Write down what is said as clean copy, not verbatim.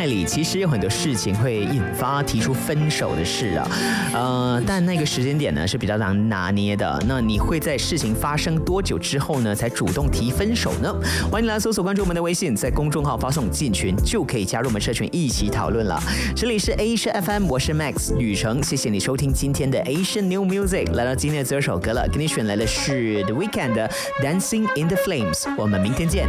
爱里其实有很多事情会引发提出分手的事啊，但那个时间点呢是比较难拿捏的。那你会在事情发生多久之后呢才主动提分手呢？欢迎来搜索关注我们的微信，在公众号发送进群就可以加入我们社群一起讨论了。这里是 Asia FM， 我是 Max 雨成，谢谢你收听今天的 Asian New Music。来到今天的最后一首歌了，给你选来的是 The Weeknd 的 Dancing in the Flames。我们明天见。